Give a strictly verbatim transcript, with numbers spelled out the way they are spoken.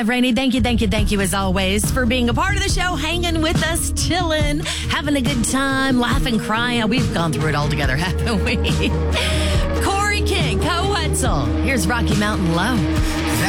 Rainey, thank you, thank you, thank you as always for being a part of the show, hanging with us, chilling, having a good time, laughing, crying. We've gone through it all together, haven't we? Corey King, Co Wetzel. Here's Rocky Mountain Low.